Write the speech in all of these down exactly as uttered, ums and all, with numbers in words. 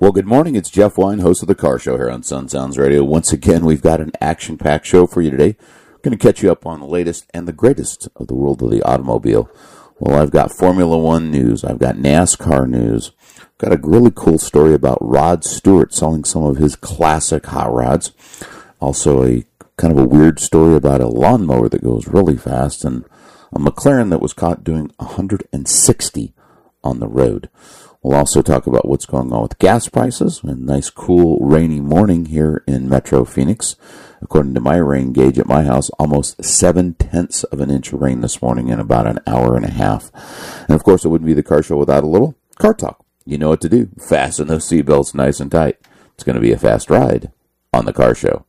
Well, good morning. It's Jeff Wine, host of The Car Show here on Sun Sounds Radio. Once again, we've got an action-packed show for you today. We're going to catch you up on the latest and the greatest of the world of the automobile. Well, I've got Formula One news. I've got NASCAR news. I've got a really cool story about Rod Stewart selling some of his classic hot rods. Also, a kind of a weird story about a lawnmower that goes really fast, and a McLaren that was caught doing one hundred sixty on the road. We'll also talk about what's going on with gas prices. A nice, cool, rainy morning here in Metro Phoenix. According to my rain gauge at my house, almost seven-tenths of an inch of rain this morning in about an hour and a half. And, of course, it wouldn't be the Car Show without a little car talk. You know what to do. Fasten those seatbelts nice and tight. It's going to be a fast ride on the Car Show.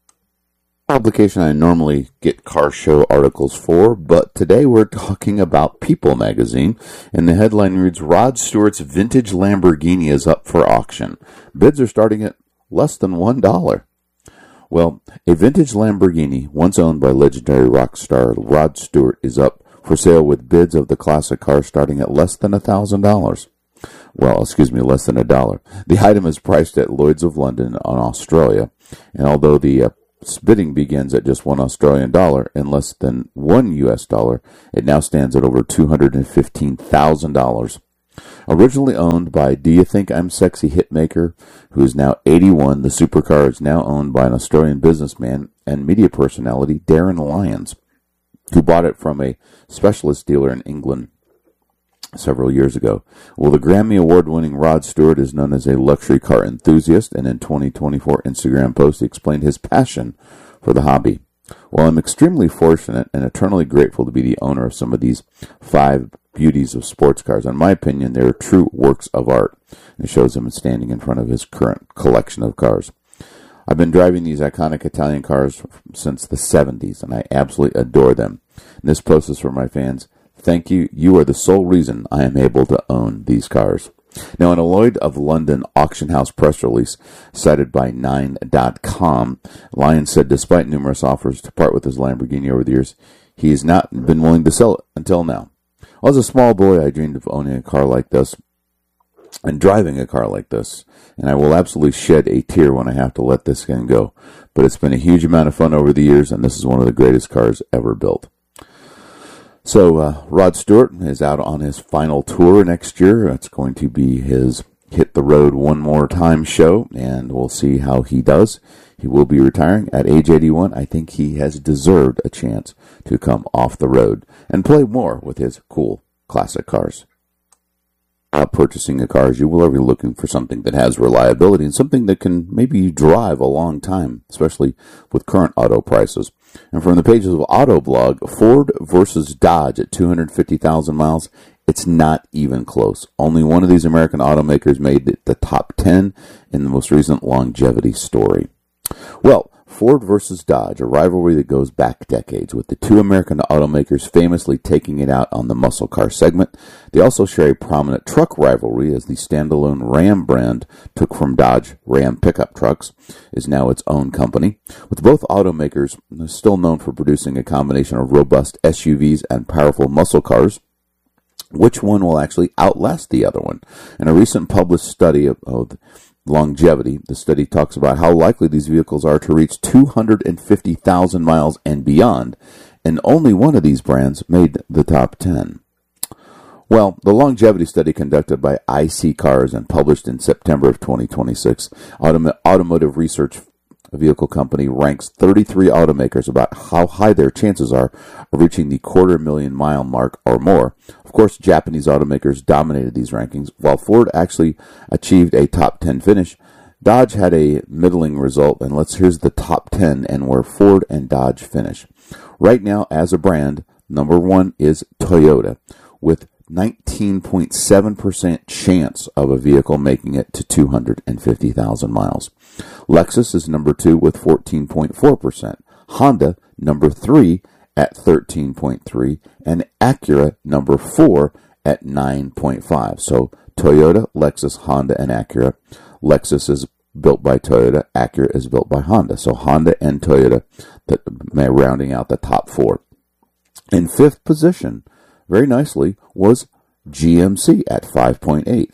Publication I normally get Car Show articles for, but today we're talking about People magazine, and the headline reads, Rod Stewart's vintage Lamborghini is up for auction. Bids are starting at less than one dollar. Well, a vintage Lamborghini, once owned by legendary rock star Rod Stewart, is up for sale with bids of the classic car starting at less than one thousand dollars. Well, excuse me, less than a dollar. The item is priced at Lloyd's of London on Australia, and although the uh, bidding begins at just one Australian dollar and less than one U S dollar, it now stands at over two hundred fifteen thousand dollars. Originally owned by Do You Think I'm Sexy hitmaker, who is now eighty-one, the supercar is now owned by an Australian businessman and media personality, Darren Lyons, who bought it from a specialist dealer in England several years ago. Well, the Grammy Award-winning Rod Stewart is known as a luxury car enthusiast, and in twenty twenty-four Instagram post, he explained his passion for the hobby. Well, I'm extremely fortunate and eternally grateful to be the owner of some of these five beauties of sports cars. In my opinion, they're true works of art. And it shows him standing in front of his current collection of cars. I've been driving these iconic Italian cars since the seventies, and I absolutely adore them. And this post is for my fans. Thank you. You are the sole reason I am able to own these cars. Now, in a Lloyd of London auction house press release cited by nine dot com, Lyons said despite numerous offers to part with his Lamborghini over the years, he has not been willing to sell it until now. Well, as a small boy, I dreamed of owning a car like this and driving a car like this, and I will absolutely shed a tear when I have to let this thing go. But it's been a huge amount of fun over the years, and this is one of the greatest cars ever built. So, uh, Rod Stewart is out on his final tour next year. It's going to be his Hit the Road One More Time show, and we'll see how he does. He will be retiring at age eighty-one. I think he has deserved a chance to come off the road and play more with his cool classic cars. Uh, purchasing a car, as you will ever be looking for something that has reliability and something that can maybe drive a long time, especially with current auto prices. And from the pages of Autoblog, Ford versus Dodge at two hundred fifty thousand miles, it's not even close. Only one of these American automakers made the top ten in the most recent longevity story. Well, Ford versus Dodge, a rivalry that goes back decades, with the two American automakers famously taking it out on the muscle car segment. They also share a prominent truck rivalry, as the standalone Ram brand took from Dodge Ram pickup trucks is now its own company, with both automakers still known for producing a combination of robust S U Vs and powerful muscle cars. Which one will actually outlast the other one? In a recent published study of, of longevity, the study talks about how likely these vehicles are to reach two hundred fifty thousand miles and beyond, and only one of these brands made the top ten. Well, the longevity study conducted by I C Cars and published in September of twenty twenty-six, Autom- Automotive Research Vehicle Company ranks thirty-three automakers about how high their chances are of reaching the quarter million mile mark or more. Of course, Japanese automakers dominated these rankings. While Ford actually achieved a top ten finish, Dodge had a middling result, and let's here's the top ten and where Ford and Dodge finish. Right now, as a brand, number one is Toyota, with nineteen point seven percent chance of a vehicle making it to two hundred fifty thousand miles. Lexus is number two with fourteen point four percent. Honda, number three at thirteen point three, and Acura, number four at nine point five. So Toyota, Lexus, Honda, and Acura. Lexus is built by Toyota. Acura is built by Honda. So Honda and Toyota, that rounding out the top four. In fifth position, very nicely, was G M C at five point eight.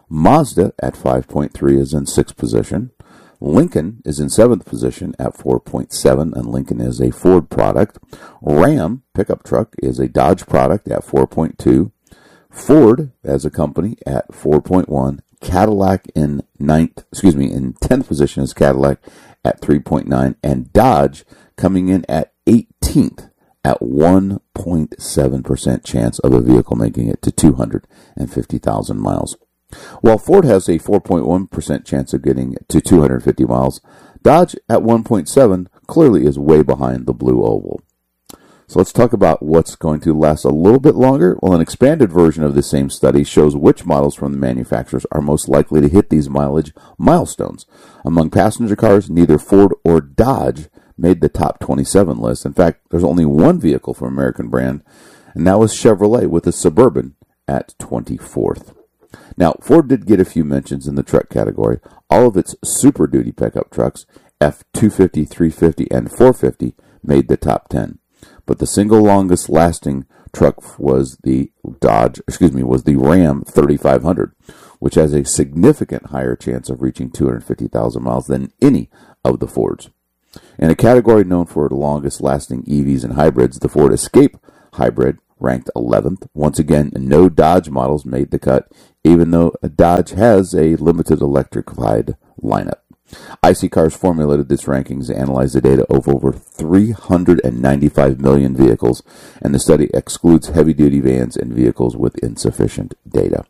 Mazda at five point three is in sixth position. Lincoln is in seventh position at four point seven, and Lincoln is a Ford product. Ram pickup truck is a Dodge product at four point two. Ford as a company at four point one. Cadillac in ninth, excuse me, in tenth position is Cadillac at three point nine, and Dodge coming in at eighteenth at one point seven percent chance of a vehicle making it to two hundred fifty thousand miles. While Ford has a four point one percent chance of getting to two hundred fifty miles, Dodge at one point seven clearly is way behind the Blue Oval. So let's talk about what's going to last a little bit longer. Well, an expanded version of the same study shows which models from the manufacturers are most likely to hit these mileage milestones. Among passenger cars, neither Ford or Dodge made the top twenty-seven list. In fact, there's only one vehicle from American brand, and that was Chevrolet with the Suburban at twenty-fourth. Now, Ford did get a few mentions in the truck category. All of its Super Duty pickup trucks, F two fifty, three fifty, and four fifty, made the top ten. But the single longest lasting truck was the Dodge, excuse me, was the Ram thirty-five hundred, which has a significant higher chance of reaching two hundred fifty thousand miles than any of the Fords. In a category known for the longest lasting E Vs and hybrids, the Ford Escape Hybrid ranked eleventh. Once again, no Dodge models made the cut, even though Dodge has a limited electrified lineup. I C Cars formulated this rankings and analyzed the data of over three hundred ninety-five million vehicles, and the study excludes heavy-duty vans and vehicles with insufficient data.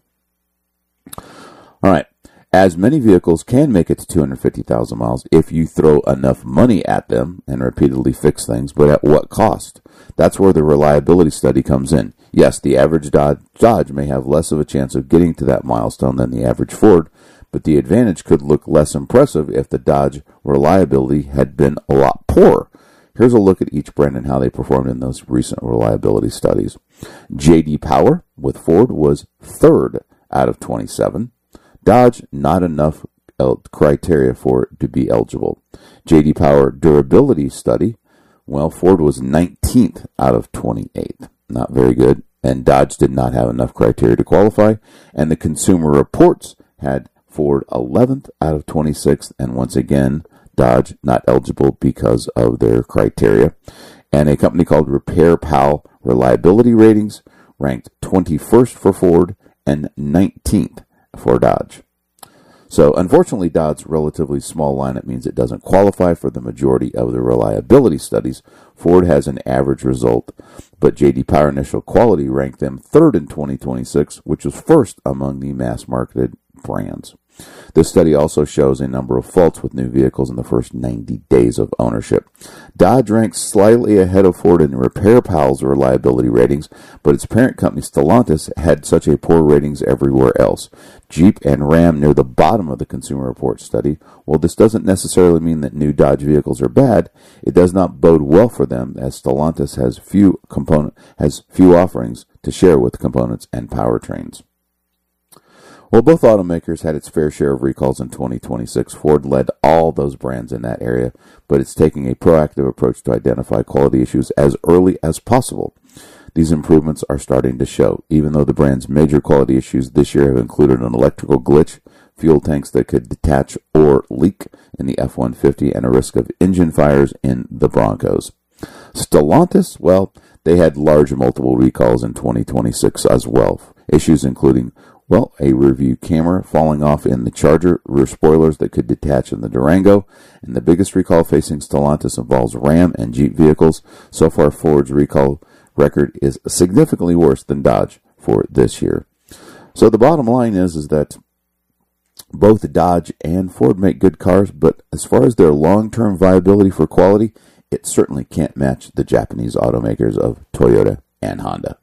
All right. As many vehicles can make it to two hundred fifty thousand miles if you throw enough money at them and repeatedly fix things, but at what cost? That's where the reliability study comes in. Yes, the average Dodge, Dodge may have less of a chance of getting to that milestone than the average Ford, but the advantage could look less impressive if the Dodge reliability had been a lot poorer. Here's a look at each brand and how they performed in those recent reliability studies. J D Power with Ford was third out of twenty-seven. Dodge, not enough criteria for it to be eligible. J D Power durability study, well, Ford was nineteenth out of twenty-eight. Not very good. And Dodge did not have enough criteria to qualify. And the Consumer Reports had Ford eleventh out of twenty-six. And once again, Dodge not eligible because of their criteria. And a company called Repair Pal Reliability Ratings ranked twenty-first for Ford and nineteenth for Dodge. So unfortunately, Dodge's relatively small lineup means it doesn't qualify for the majority of the reliability studies. Ford has an average result, but J D Power Initial Quality ranked them third in twenty twenty-six, which was first among the mass-marketed brands. This study also shows a number of faults with new vehicles in the first ninety days of ownership. Dodge ranks slightly ahead of Ford in Repair Pal's reliability ratings, but its parent company Stellantis had such a poor ratings everywhere else. Jeep and Ram near the bottom of the Consumer Reports study. While this doesn't necessarily mean that new Dodge vehicles are bad, it does not bode well for them, as Stellantis has few component has few offerings to share with components and powertrains. While both automakers had its fair share of recalls in twenty twenty-six, Ford led all those brands in that area, but it's taking a proactive approach to identify quality issues as early as possible. These improvements are starting to show, even though the brand's major quality issues this year have included an electrical glitch, fuel tanks that could detach or leak in the F one fifty, and a risk of engine fires in the Broncos. Stellantis, well, they had large multiple recalls in twenty twenty-six as well. Issues including Well, a rear view camera falling off in the Charger, rear spoilers that could detach in the Durango, and the biggest recall facing Stellantis involves Ram and Jeep vehicles. So far, Ford's recall record is significantly worse than Dodge for this year. So the bottom line is, is that both Dodge and Ford make good cars, but as far as their long-term viability for quality, it certainly can't match the Japanese automakers of Toyota and Honda.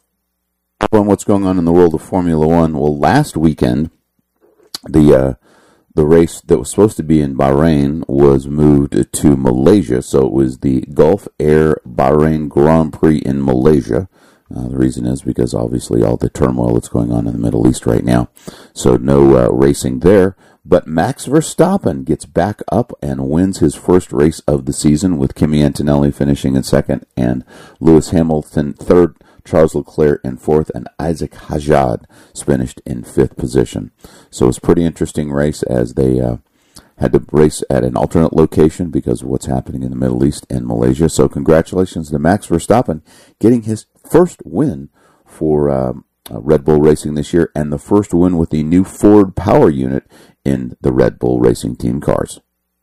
On what's going on in the world of Formula One, well, last weekend, the uh, the race that was supposed to be in Bahrain was moved to Malaysia, so it was the Gulf Air Bahrain Grand Prix in Malaysia. Uh, the reason is because obviously all the turmoil that's going on in the Middle East right now, so no uh, racing there. But Max Verstappen gets back up and wins his first race of the season, with Kimi Antonelli finishing in second and Lewis Hamilton third, Charles Leclerc in fourth, and Isaac Hajjad finished in fifth position. So it was a pretty interesting race as they uh, had to race at an alternate location because of what's happening in the Middle East and Malaysia. So congratulations to Max Verstappen getting his first win for um, uh, Red Bull Racing this year, and the first win with the new Ford power unit in the Red Bull Racing Team cars.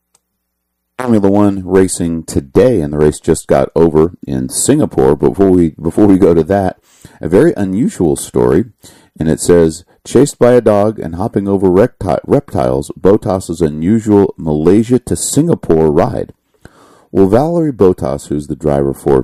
Formula One racing today, and the race just got over in Singapore. But before we before we go to that, a very unusual story, and it says, chased by a dog and hopping over repti- reptiles, Bottas's unusual Malaysia to Singapore ride. Well, Valtteri Bottas, who's the driver for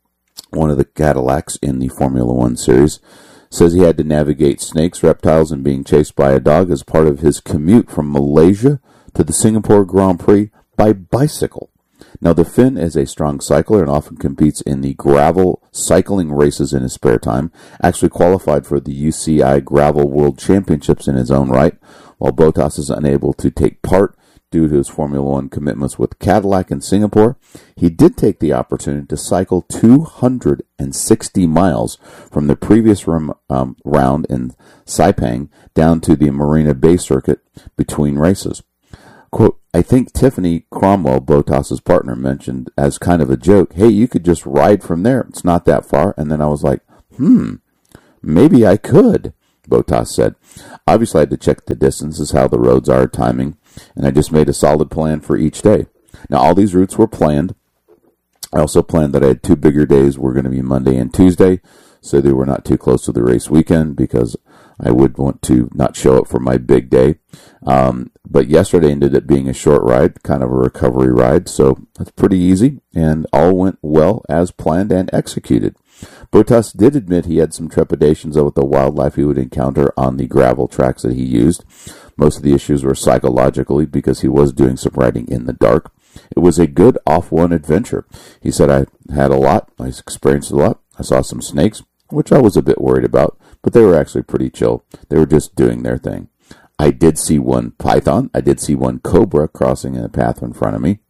one of the Cadillacs in the Formula One series, says he had to navigate snakes, reptiles, and being chased by a dog as part of his commute from Malaysia to the Singapore Grand Prix by bicycle. Now, the Finn is a strong cycler and often competes in the gravel cycling races in his spare time. Actually qualified for the U C I Gravel World Championships in his own right, while Bottas is unable to take part due to his Formula One commitments with Cadillac in Singapore. He did take the opportunity to cycle two hundred sixty miles from the previous rum, um, round in Sepang down to the Marina Bay Circuit between races. Quote, I think Tiffany Cromwell, Bottas's partner, mentioned as kind of a joke, hey, you could just ride from there. It's not that far. And then I was like, hmm, maybe I could, Bottas said. Obviously, I had to check the distances, how the roads are, timing, and I just made a solid plan for each day. Now, all these routes were planned. I also planned that I had two bigger days were going to be Monday and Tuesday, so they were not too close to the race weekend because I would want to not show up for my big day. Um, but yesterday ended up being a short ride, kind of a recovery ride, so that's pretty easy, and all went well as planned and executed. Bottas did admit he had some trepidations over the wildlife he would encounter on the gravel tracks that he used. Most of the issues were psychologically because he was doing some riding in the dark. It was a good off-one adventure. He said, I had a lot, I experienced a lot, I saw some snakes, which I was a bit worried about, but they were actually pretty chill. They were just doing their thing. I did see one python. I did see one cobra crossing in the path in front of me.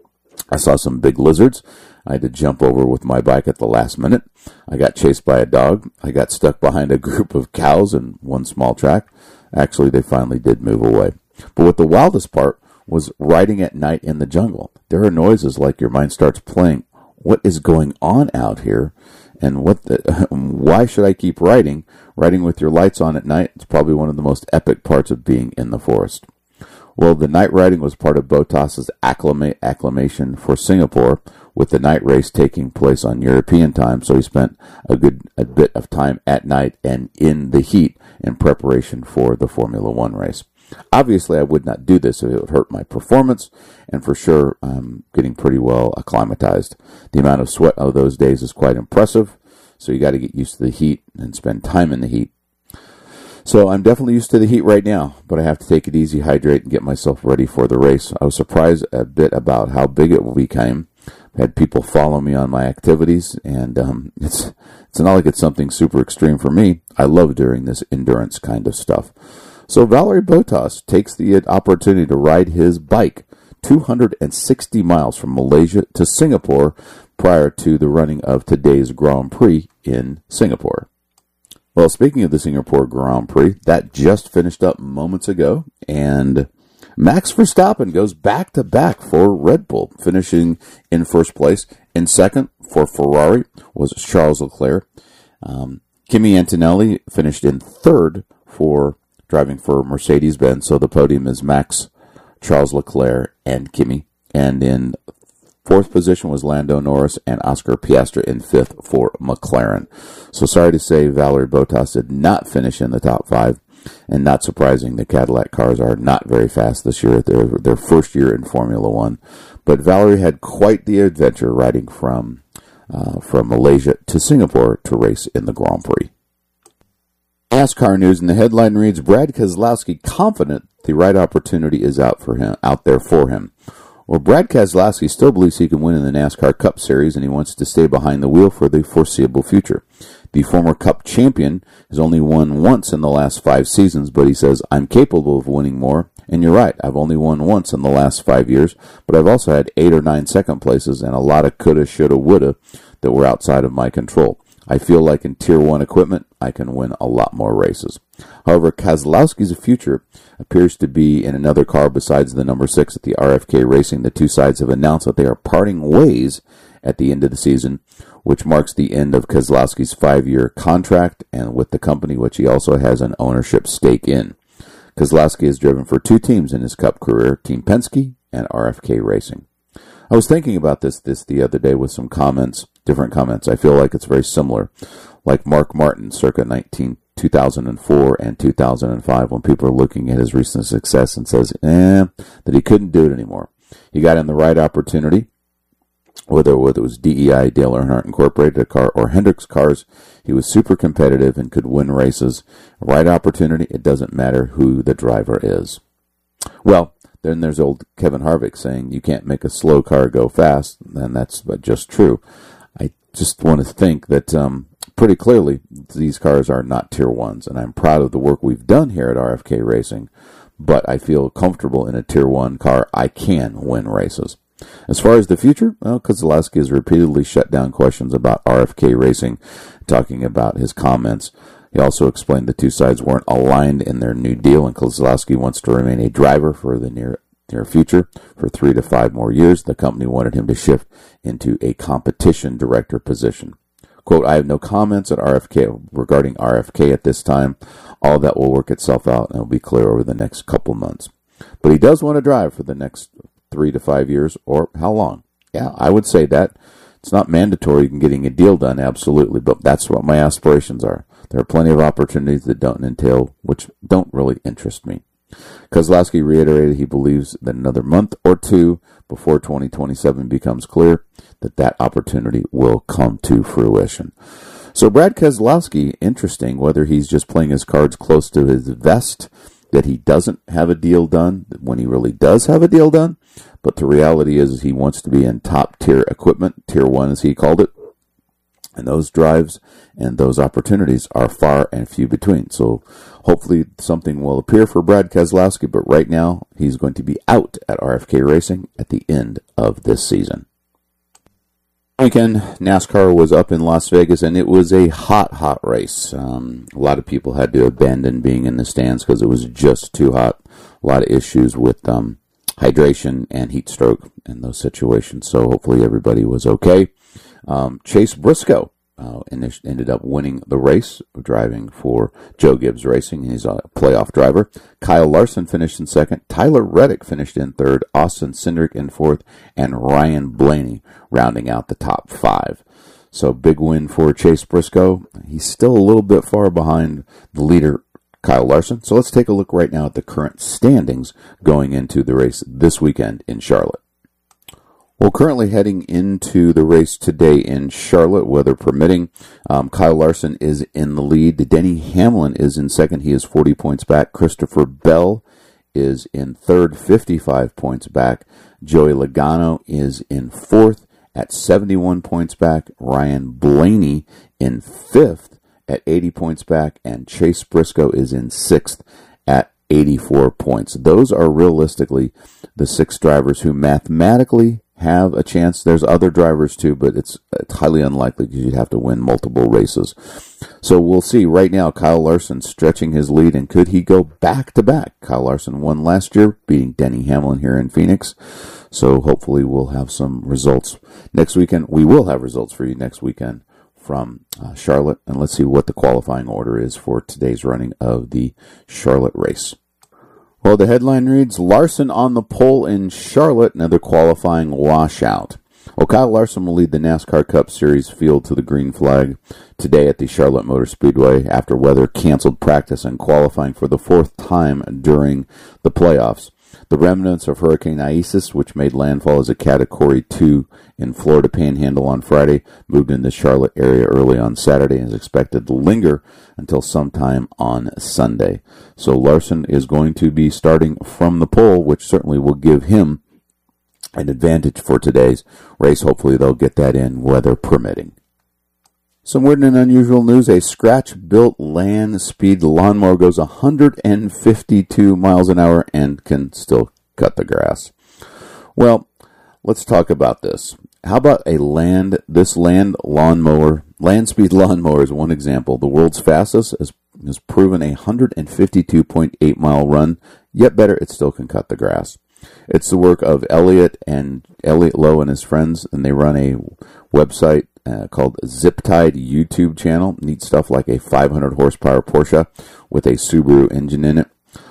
I saw some big lizards. I had to jump over with my bike at the last minute. I got chased by a dog. I got stuck behind a group of cows in one small track. Actually, they finally did move away. But what the wildest part was riding at night in the jungle. There are noises like your mind starts playing. What is going on out here? And what the, why should I keep riding? Riding with your lights on at night is probably one of the most epic parts of being in the forest. Well, the night riding was part of Bottas's acclama- acclamation for Singapore, with the night race taking place on European time, so he spent a good a bit of time at night and in the heat in preparation for the Formula One race. Obviously, I would not do this if it would hurt my performance, and for sure, I'm getting pretty well acclimatized. The amount of sweat of those days is quite impressive, so you got to get used to the heat and spend time in the heat. So I'm definitely used to the heat right now, but I have to take it easy, hydrate, and get myself ready for the race. I was surprised a bit about how big it became. I had people follow me on my activities, and um, it's it's not like it's something super extreme for me. I love doing this endurance kind of stuff. So Valtteri Bottas takes the opportunity to ride his bike two hundred sixty miles from Malaysia to Singapore prior to the running of today's Grand Prix in Singapore. Well, speaking of the Singapore Grand Prix, that just finished up moments ago, and Max Verstappen goes back-to-back for Red Bull, finishing in first place. In second for Ferrari was Charles Leclerc. Um, Kimi Antonelli finished in third for driving for Mercedes-Benz, so the podium is Max, Charles Leclerc, and Kimi. And in fourth position was Lando Norris and Oscar Piastri in fifth for McLaren. So sorry to say Valtteri Bottas did not finish in the top five, and not surprising, the Cadillac cars are not very fast this year. Their their first year in Formula One. But Valtteri had quite the adventure riding from uh, from Malaysia to Singapore to race in the Grand Prix. NASCAR news, and the headline reads, Brad Keselowski confident the right opportunity is out for him, out there for him. Well, Brad Keselowski still believes he can win in the NASCAR Cup Series, and he wants to stay behind the wheel for the foreseeable future. The former Cup champion has only won once in the last five seasons, but he says, I'm capable of winning more. And you're right, I've only won once in the last five years, but I've also had eight or nine second places and a lot of coulda, shoulda, woulda that were outside of my control. I feel like in Tier one equipment, I can win a lot more races. However, Keselowski's future appears to be in another car besides the number six at the R F K Racing. The two sides have announced that they are parting ways at the end of the season, which marks the end of Keselowski's five-year contract and with the company, which he also has an ownership stake in. Keselowski has driven for two teams in his Cup career, Team Penske and R F K Racing. I was thinking about this this the other day with some comments, different comments. I feel like it's very similar, like Mark Martin, circa nineteen, two thousand four and two thousand five, when people are looking at his recent success and says, eh, that he couldn't do it anymore. He got in the right opportunity, whether, whether it was D E I, Dale Earnhardt Incorporated a car, or Hendrick's cars. He was super competitive and could win races. Right opportunity, it doesn't matter who the driver is. Well, then there's old Kevin Harvick saying you can't make a slow car go fast, and that's just true. I just want to think that um, pretty clearly these cars are not Tier ones, and I'm proud of the work we've done here at R F K Racing, but I feel comfortable in a Tier one car. I can win races. As far as the future, well, Keselowski has repeatedly shut down questions about R F K Racing, talking about his comments. He also explained the two sides weren't aligned in their new deal, and Keselowski wants to remain a driver for the near near future for three to five more years. The company wanted him to shift into a competition director position. Quote, I have no comments at R F K regarding R F K at this time. All that will work itself out and will be clear over the next couple months. But he does want to drive for the next three to five years, or how long? Yeah, I would say that. It's not mandatory in getting a deal done, absolutely, but that's what my aspirations are. There are plenty of opportunities that don't entail, which don't really interest me. Keselowski reiterated he believes that another month or two before twenty twenty-seven becomes clear that that opportunity will come to fruition. So Brad Keselowski, interesting, whether he's just playing his cards close to his vest, that he doesn't have a deal done when he really does have a deal done. But the reality is he wants to be in top tier equipment, tier one as he called it. And those drives and those opportunities are far and few between. So hopefully something will appear for Brad Keselowski, but right now he's going to be out at R F K Racing at the end of this season. Weekend, NASCAR was up in Las Vegas, and it was a hot, hot race. Um, a lot of people had to abandon being in the stands because it was just too hot. A lot of issues with um, hydration and heat stroke in those situations. So hopefully everybody was okay. Um, Chase Briscoe uh, ended up winning the race, driving for Joe Gibbs Racing. He's a playoff driver. Kyle Larson finished in second. Tyler Reddick finished in third. Austin Cindric in fourth. And Ryan Blaney rounding out the top five. So big win for Chase Briscoe. He's still a little bit far behind the leader, Kyle Larson. So let's take a look right now at the current standings going into the race this weekend in Charlotte. Well, currently heading into the race today in Charlotte, weather permitting, um, Kyle Larson is in the lead. Denny Hamlin is in second. He is forty points back. Christopher Bell is in third, fifty-five points back. Joey Logano is in fourth at seventy-one points back. Ryan Blaney in fifth at eighty points back. And Chase Briscoe is in sixth at eighty-four points. Those are realistically the six drivers who mathematically have a chance. There's other drivers too, but it's, it's highly unlikely because you'd have to win multiple races. So we'll see. Right now, Kyle Larson stretching his lead, and could he go back to back? Kyle Larson won last year, beating Denny Hamlin here in Phoenix. So hopefully we'll have some results next weekend. We will have results for you next weekend from uh, Charlotte, and let's see what the qualifying order is for today's running of the Charlotte race. Well, the headline reads, Larson on the pole in Charlotte, another qualifying washout. Well, Kyle Larson will lead the NASCAR Cup Series field to the green flag today at the Charlotte Motor Speedway after weather canceled practice and qualifying for the fourth time during the playoffs. The remnants of Hurricane Isis, which made landfall as a Category two in Florida Panhandle on Friday, moved in the Charlotte area early on Saturday and is expected to linger until sometime on Sunday. So Larson is going to be starting from the pole, which certainly will give him an advantage for today's race. Hopefully they'll get that in, weather permitting. Some weird and unusual news. A scratch-built land speed lawnmower goes one hundred fifty-two miles an hour and can still cut the grass. Well, let's talk about this. How about a land, this land lawnmower, land speed lawnmower is one example. The world's fastest has, has proven a one hundred fifty-two point eight mile run, yet better, it still can cut the grass. It's the work of Elliot and Elliot Lowe and his friends, and they run a website uh, called Ziptide YouTube channel. Neat stuff like a five hundred horsepower Porsche with a Subaru engine in it.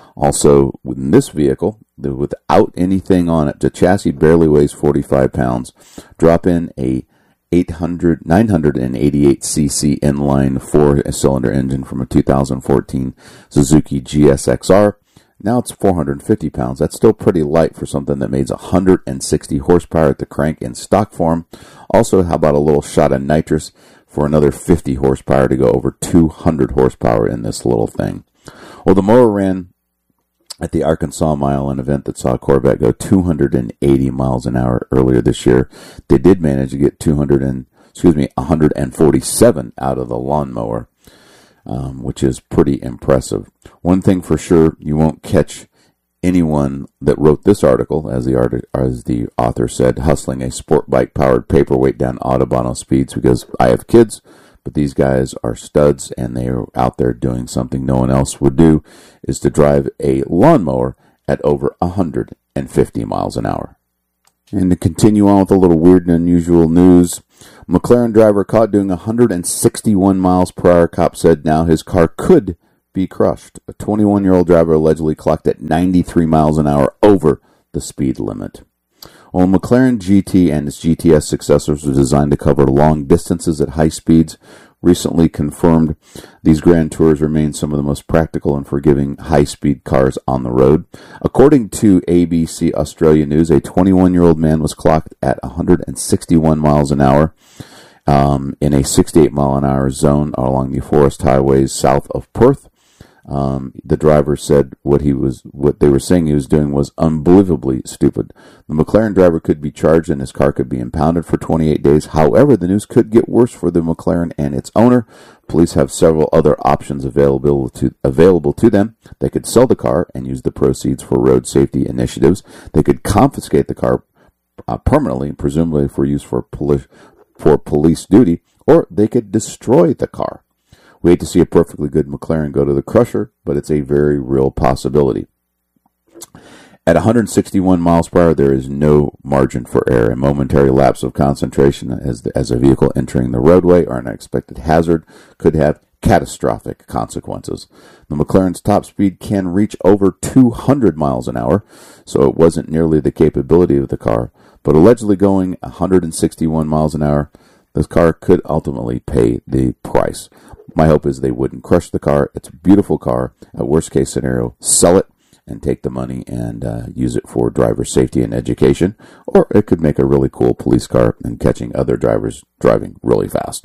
Also, in this vehicle, without anything on it, the chassis barely weighs forty-five pounds. Drop in a eight hundred, nine eighty-eight c c inline four-cylinder engine from a two thousand fourteen Suzuki G S X R. Now it's four hundred fifty pounds. That's still pretty light for something that makes one hundred sixty horsepower at the crank in stock form. Also, how about a little shot of nitrous for another fifty horsepower to go over two hundred horsepower in this little thing? Well, the mower ran at the Arkansas Mile, an event that saw Corvette go two hundred eighty miles an hour earlier this year. They did manage to get two hundred and excuse me one hundred forty-seven out of the lawnmower, um, which is pretty impressive. One thing for sure, you won't catch anyone that wrote this article, as the art, as the author said, hustling a sport bike powered paperweight down Autobahn speeds, because I have kids. But these guys are studs, and they are out there doing something no one else would do, is to drive a lawnmower at over one hundred fifty miles an hour. And to continue on with a little weird and unusual news, McLaren driver caught doing one hundred sixty-one miles per hour. Cop said now his car could be crushed. A twenty-one-year-old driver allegedly clocked at ninety-three miles an hour over the speed limit. Well, McLaren G T and its G T S successors were designed to cover long distances at high speeds. Recently confirmed, these Grand Tours remain some of the most practical and forgiving high-speed cars on the road. According to A B C Australia News, a twenty-one-year-old man was clocked at one hundred sixty-one miles an hour um, in a sixty-eight mile an hour zone along the forest highways south of Perth. Um, the driver said what he was, what they were saying he was doing was unbelievably stupid. The McLaren driver could be charged and his car could be impounded for twenty-eight days. However, the news could get worse for the McLaren and its owner. Police have several other options available to, available to them. They could sell the car and use the proceeds for road safety initiatives. They could confiscate the car uh, permanently, presumably for use for, poli- for police duty, or they could destroy the car. We hate to see a perfectly good McLaren go to the crusher, but it's a very real possibility. At one hundred sixty-one miles per hour, there is no margin for error. A momentary lapse of concentration as, the, as a vehicle entering the roadway or an unexpected hazard could have catastrophic consequences. The McLaren's top speed can reach over two hundred miles an hour, so it wasn't nearly the capability of the car, but allegedly going one hundred sixty-one miles an hour, this car could ultimately pay the price. My hope is they wouldn't crush the car. It's a beautiful car. At worst case scenario, sell it and take the money and uh, use it for driver safety and education. Or it could make a really cool police car and catching other drivers driving really fast.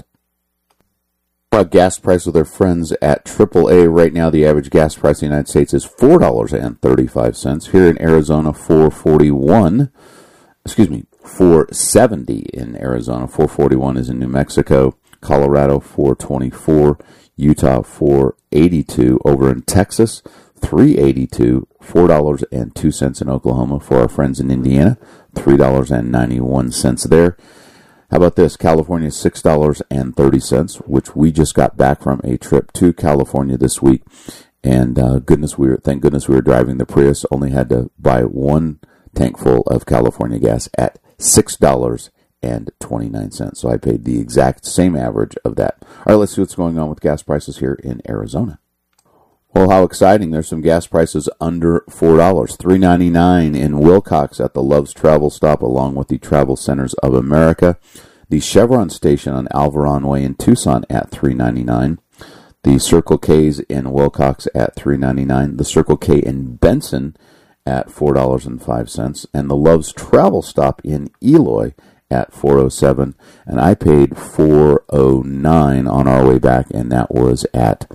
About gas price with our friends at triple A. Right now, the average gas price in the United States is four dollars and thirty-five cents. Here in Arizona, four dollars and forty-one cents. Excuse me, four dollars and seventy cents in Arizona. four dollars and forty-one cents is in New Mexico. Colorado, four dollars and twenty-four cents. Utah, four dollars and eighty-two cents. Over in Texas, three dollars and eighty-two cents. four dollars and two cents in Oklahoma. For our friends in Indiana, three dollars and ninety-one cents there. How about this? California, six dollars and thirty cents, which we just got back from a trip to California this week. And uh, goodness, we were, thank goodness we were driving the Prius. Only had to buy one tank full of California gas at six dollars and twenty-nine cents. So I paid the exact same average of that. All right, let's see what's going on with gas prices here in Arizona. Well, how exciting. There's some gas prices under four dollars. three dollars and ninety-nine cents in Wilcox at the Love's Travel Stop, along with the Travel Centers of America. The Chevron station on Alvaron Way in Tucson at three dollars and ninety-nine cents. The Circle K's in Wilcox at three dollars and ninety-nine cents. The Circle K in Benson at four dollars and five cents. And the Love's Travel Stop in Eloy at four oh seven, and I paid four oh nine on our way back, and that was at,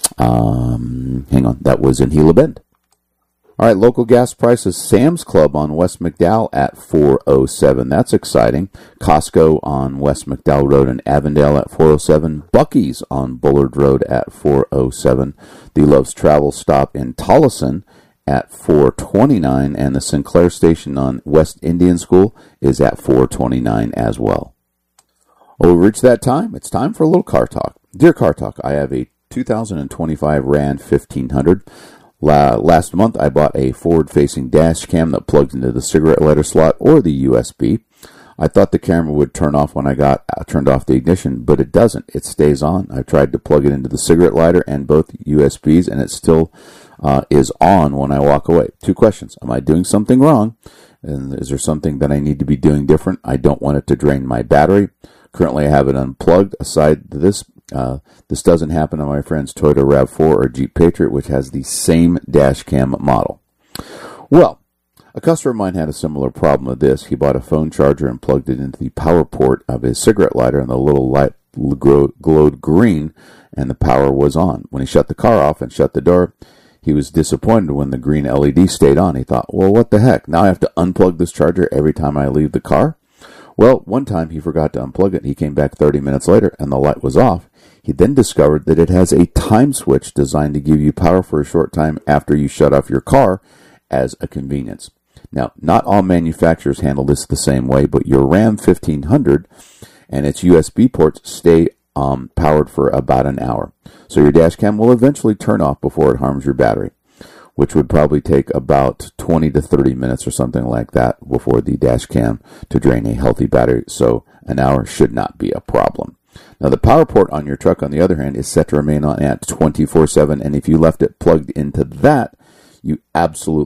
um, hang on, that was in Gila Bend. All right, local gas prices, Sam's Club on West McDowell at four oh seven. That's exciting. Costco on West McDowell Road in Avondale at four oh seven. Buc-ee's on Bullard Road at four oh seven. The Love's Travel Stop in Tolleson at four twenty-nine, and the Sinclair station on West Indian School is at four twenty-nine as well. Well, we've reached that time. It's time for a little car talk. Dear Car Talk, I have a two thousand twenty-five Ram fifteen hundred. La- last month, I bought a forward-facing dash cam that plugs into the cigarette lighter slot or the U S B. I thought the camera would turn off when I got uh, turned off the ignition, but it doesn't. It stays on. I've tried to plug it into the cigarette lighter and both U S Bs, and it still uh, is on when I walk away. Two questions. Am I doing something wrong? And is there something that I need to be doing different? I don't want it to drain my battery. Currently, I have it unplugged. Aside to this, uh, this doesn't happen on my friend's Toyota RAV four or Jeep Patriot, which has the same dash cam model. Well, a customer of mine had a similar problem with this. He bought a phone charger and plugged it into the power port of his cigarette lighter, and the little light glowed green, and the power was on. When he shut the car off and shut the door, he was disappointed when the green L E D stayed on. He thought, well, what the heck? Now I have to unplug this charger every time I leave the car? Well, one time he forgot to unplug it. He came back thirty minutes later, and the light was off. He then discovered that it has a time switch designed to give you power for a short time after you shut off your car as a convenience. Now, not all manufacturers handle this the same way, but your Ram fifteen hundred and its U S B ports stay um, powered for about an hour. So your dash cam will eventually turn off before it harms your battery, which would probably take about twenty to thirty minutes or something like that before the dash cam to drain a healthy battery. So an hour should not be a problem. Now, the power port on your truck, on the other hand, is set to remain on at twenty-four seven, and if you left it plugged into that, you absolutely